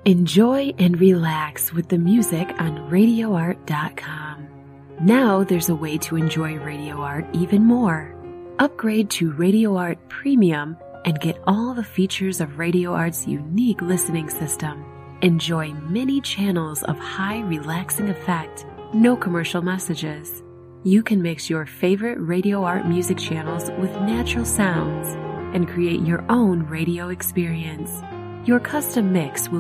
Enjoy and relax with the music on RadioArt.com. Now there's a way to enjoy Radio Art even more. Upgrade to Radio Art Premium and get all the features of Radio Art's unique listening system. Enjoy many channels of high relaxing effect, no commercial messages. You can mix your favorite Radio Art music channels with natural sounds and create your own radio experience. Your custom mix will